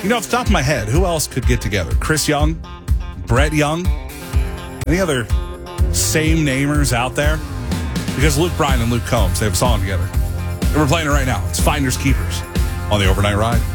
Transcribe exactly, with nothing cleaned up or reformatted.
You know, off the top of my head, who else could get together? Chris Young, Brett Young, any other same namers out there? Because Luke Bryan and Luke Combs, they have a song together. And we're playing it right now. It's Finders Keepers on the Overnight Ride.